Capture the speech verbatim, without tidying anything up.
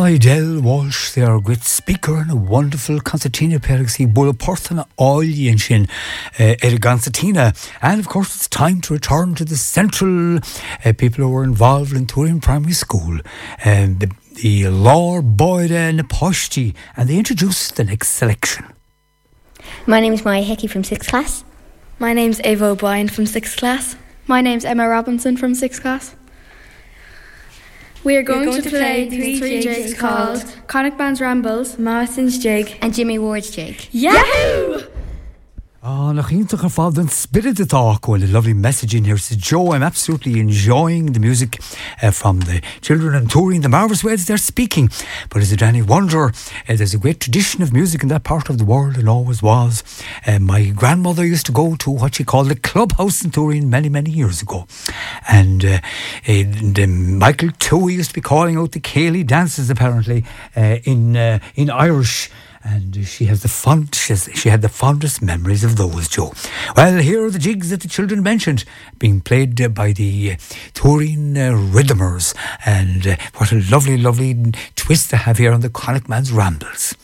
Idel Walsh, they are a great speaker and a wonderful concertina player. See, Bullaporthana Oilien Shin, Ed concertina. And of course, it's time to return to the central uh, people who were involved in Turin Primary School. Um, the, the Lord Boyd and Naposhti, and they introduce the next selection. My name is Maya Hickey from sixth class. My name's Ava O'Brien from sixth class. My name's Emma Robinson from sixth class. We are going, going to, to play these three jigs called Connacht Rambles, Morrison's Jig and Jimmy Ward's Jig. Yahoo! Oh, nach ínta chu fáil den spirit of talk and a lovely message in here. Says Joe, I'm absolutely enjoying the music uh, from the children and touring the marvellous ways they're speaking. But is it any wonder? Uh, there's a great tradition of music in that part of the world and always was. Uh, my grandmother used to go to what she called the clubhouse in Turin many, many years ago. And, uh, and um, Michael Toohey used to be calling out the Cayley dances apparently uh, in uh, in Irish. And she has the fond, she, has, she had the fondest memories of those, Joe. Well, here are the jigs that the children mentioned, being played uh, by the uh, Turin uh, Rhythmers. And uh, what a lovely, lovely twist to have here on the Connacht Man's Rambles.